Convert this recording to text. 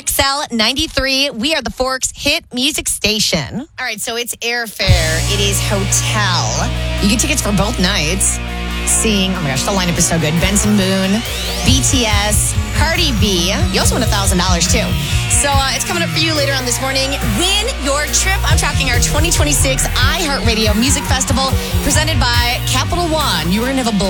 XL 93. We are the Forks hit music station. All right, so it's airfare. It is hotel. You get tickets for both nights. Seeing, oh my gosh, the lineup is so good. Benson Boone, BTS, Cardi B. You also win $1,000 too. So it's coming up for you later on this morning. Win your trip. I'm talking our 2026 iHeartRadio Music Festival presented by Capital One. You're going to have a